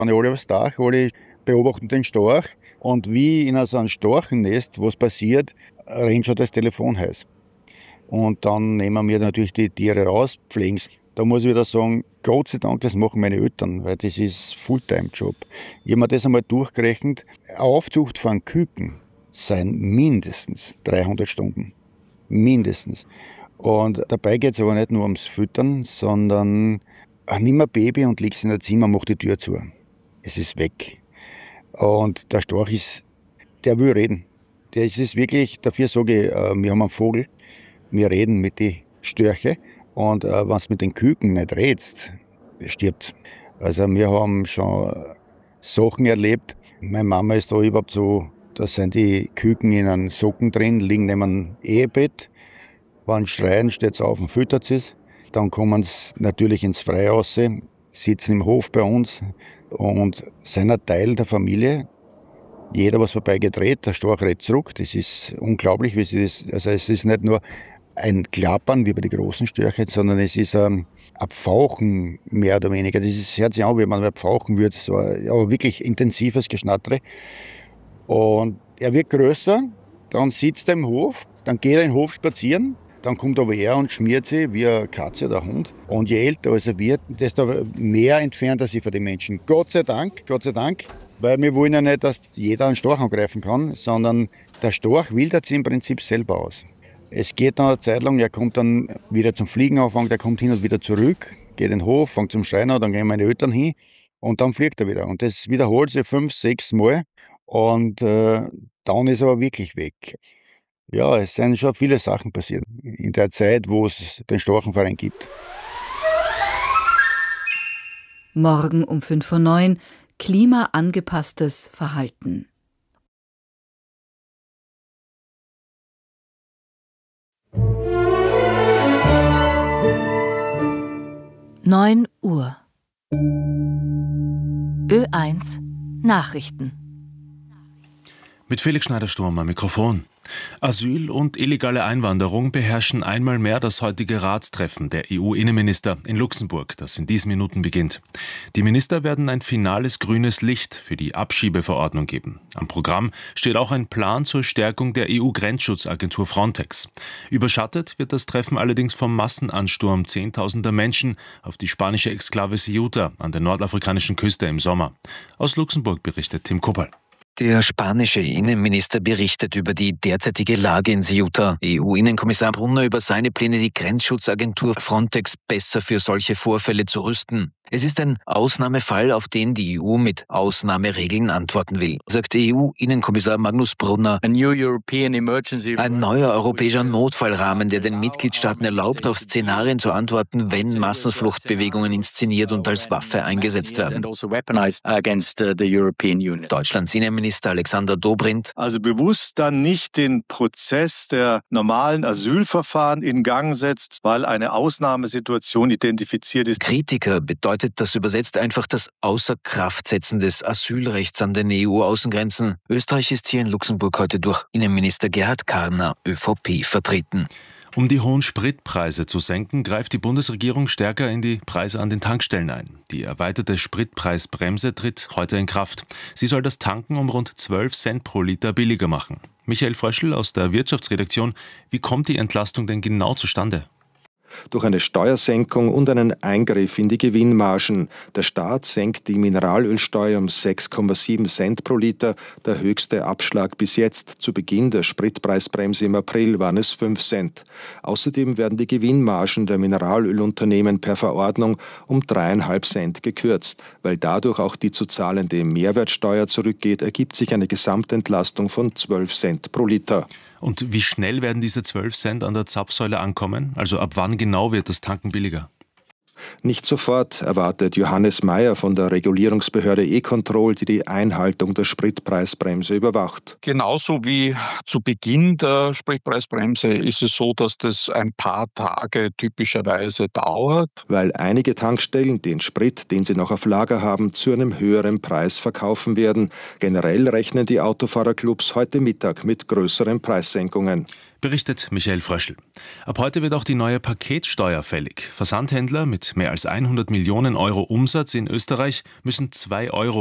Alle aufs Dach, alle beobachten den Storch. Und wie in so einem Storchennest, was passiert, rennt schon das Telefon heiß. Und dann nehmen wir natürlich die Tiere raus, pflegen sie. Da muss ich wieder sagen, Gott sei Dank, das machen meine Eltern, weil das ist Fulltime-Job. Ich habe mir das einmal durchgerechnet. Eine Aufzucht von Küken sind mindestens 300 Stunden. Mindestens. Und dabei geht es aber nicht nur ums Füttern, sondern nimm ein Baby und leg es in ein Zimmer, mach die Tür zu. Es ist weg. Und der Storch der will reden. Der ist es wirklich, dafür sage ich, wir haben einen Vogel, wir reden mit den Störche. Und wenn du mit den Küken nicht redest, stirbt. Also wir haben schon Sachen erlebt. Meine Mama ist da überhaupt so, da sind die Küken in einem Socken drin, liegen neben einem Ehebett. Wenn sie schreien, steht sie auf und füttert es. Dann kommen sie natürlich ins Freie raus, sitzen im Hof bei uns und sind ein Teil der Familie. Jeder, was vorbeigeht, redet, der Storch redet zurück. Das ist unglaublich, wie sie das, also es ist nicht nur ein Klappern wie bei den großen Störchen, sondern es ist ein Pfauchen mehr oder weniger. Das hört sich an, wie man pfauchen würde, so aber wirklich intensives Geschnattere. Und er wird größer, dann sitzt er im Hof, dann geht er in den Hof spazieren, dann kommt aber er und schmiert sich wie eine Katze oder ein Hund. Und je älter er wird, desto mehr entfernt er sich von den Menschen. Gott sei Dank, weil wir wollen ja nicht, dass jeder einen Storch angreifen kann, sondern der Storch wildert sich im Prinzip selber aus. Es geht dann eine Zeit lang, er kommt dann wieder zum Fliegen anfangen, der kommt hin und wieder zurück, geht in den Hof, fängt zum Schreiner, dann gehen meine Eltern hin und dann fliegt er wieder. Und das wiederholt sich 5, 6 Mal und dann ist er aber wirklich weg. Ja, es sind schon viele Sachen passiert in der Zeit, wo es den Storchenverein gibt. Morgen um 5:09 Uhr, klimaangepasstes Verhalten. 9 Uhr. Ö1 Nachrichten. Mit Felix Schneider-Sturm am Mikrofon. Asyl und illegale Einwanderung beherrschen einmal mehr das heutige Ratstreffen der EU-Innenminister in Luxemburg, das in diesen Minuten beginnt. Die Minister werden ein finales grünes Licht für die Abschiebeverordnung geben. Am Programm steht auch ein Plan zur Stärkung der EU-Grenzschutzagentur Frontex. Überschattet wird das Treffen allerdings vom Massenansturm zehntausender Menschen auf die spanische Exklave Ceuta an der nordafrikanischen Küste im Sommer. Aus Luxemburg berichtet Tim Kuppel. Der spanische Innenminister berichtet über die derzeitige Lage in Ceuta. EU-Innenkommissar Brunner über seine Pläne, die Grenzschutzagentur Frontex besser für solche Vorfälle zu rüsten. Es ist ein Ausnahmefall, auf den die EU mit Ausnahmeregeln antworten will, sagt EU-Innenkommissar Magnus Brunner. Ein neuer europäischer Notfallrahmen, der den Mitgliedstaaten erlaubt, auf Szenarien zu antworten, wenn Massenfluchtbewegungen inszeniert und als Waffe eingesetzt werden. Deutschlands Innenminister Alexander Dobrindt. Also bewusst dann nicht den Prozess der normalen Asylverfahren in Gang setzt, weil eine Ausnahmesituation identifiziert ist. Kritiker bedeutet das übersetzt einfach das Außerkraftsetzen des Asylrechts an den EU-Außengrenzen. Österreich ist hier in Luxemburg heute durch Innenminister Gerhard Karner, ÖVP, vertreten. Um die hohen Spritpreise zu senken, greift die Bundesregierung stärker in die Preise an den Tankstellen ein. Die erweiterte Spritpreisbremse tritt heute in Kraft. Sie soll das Tanken um rund 12 Cent pro Liter billiger machen. Michael Fröschl aus der Wirtschaftsredaktion. Wie kommt die Entlastung denn genau zustande? Durch eine Steuersenkung und einen Eingriff in die Gewinnmargen. Der Staat senkt die Mineralölsteuer um 6,7 Cent pro Liter, der höchste Abschlag bis jetzt. Zu Beginn der Spritpreisbremse im April waren es 5 Cent. Außerdem werden die Gewinnmargen der Mineralölunternehmen per Verordnung um 3,5 Cent gekürzt. Weil dadurch auch die zu zahlende Mehrwertsteuer zurückgeht, ergibt sich eine Gesamtentlastung von 12 Cent pro Liter. Und wie schnell werden diese 12 Cent an der Zapfsäule ankommen? Also ab wann genau wird das Tanken billiger? Nicht sofort, erwartet Johannes Mayer von der Regulierungsbehörde E-Control, die die Einhaltung der Spritpreisbremse überwacht. Genauso wie zu Beginn der Spritpreisbremse ist es so, dass das ein paar Tage typischerweise dauert. Weil einige Tankstellen den Sprit, den sie noch auf Lager haben, zu einem höheren Preis verkaufen werden. Generell rechnen die Autofahrerclubs heute Mittag mit größeren Preissenkungen. Berichtet Michael Fröschl. Ab heute wird auch die neue Paketsteuer fällig. Versandhändler mit mehr als 100 Millionen Euro Umsatz in Österreich müssen 2 €